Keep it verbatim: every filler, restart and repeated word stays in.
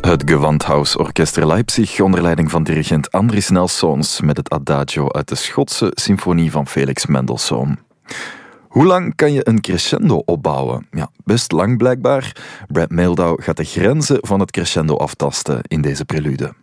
Het Gewandhaus Orchester Leipzig onder leiding van dirigent Andris Nelsons met het Adagio uit de Schotse symfonie van Felix Mendelssohn. Hoe lang kan je een crescendo opbouwen? Ja, best lang blijkbaar. Brad Mehldau gaat de grenzen van het crescendo aftasten in deze prelude.